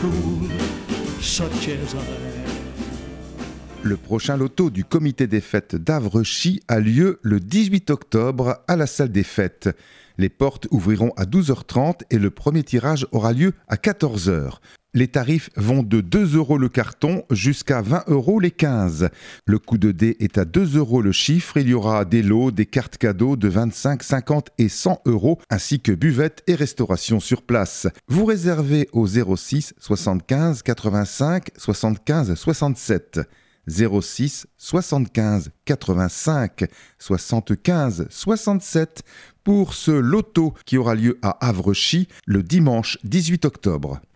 fool such as I. Le prochain loto du comité des fêtes d'Avrechy a lieu le 18 octobre à la salle des fêtes. Les portes ouvriront à 12h30 et le premier tirage aura lieu à 14h. Les tarifs vont de 2 € le carton jusqu'à 20 € les 15. Le coup de dé est à 2 € le chiffre. Il y aura des lots, des cartes cadeaux de 25, 50 et 100 €, ainsi que buvette et restauration sur place. Vous réservez au 06 75 85 75 67. 06 75 85 75 67 pour ce loto qui aura lieu à Avrechy le dimanche 18 octobre.